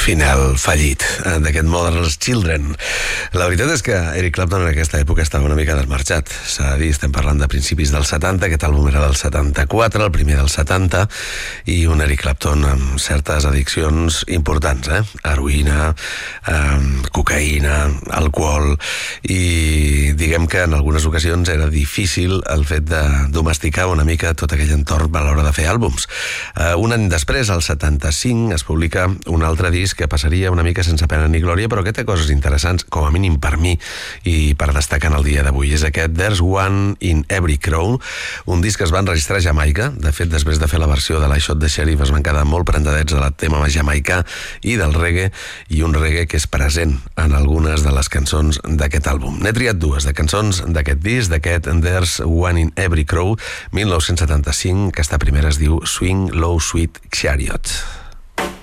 final fallit d'aquest Mother's Children. La veritat és que Eric Clapton en aquesta època estava una mica desmarxat. S'ha de dir, estem parlant de principis dels 70, aquest àlbum era del 74, el primer del 70, i un Eric Clapton amb certes addiccions importants, heroïna, cocaïna, alcohol, i diguem que en algunes ocasions era difícil el fet de domesticar una mica tot aquell entorn a l'hora de fer àlbums. Un any després, al 75, es publica un altre disc que passaria una mica sense pena ni glòria, però que té coses interessants, com a mínim per mi, i per destacar en el dia d'avui. És aquest There's One in Every Crow, un disc que es va enregistrar a Jamaica. De fet, després de fer la versió de l'I Shot the Sheriff es van quedar molt prendadets del tema jamaicà i del reggae, i un reggae que és present en algunes de les cançons d'aquest àlbum. N'he triat dues de cançons d'aquest disc, d'aquest There's One in Every Crow, 1975, aquesta primera es diu Swing Low Sweet Chariot.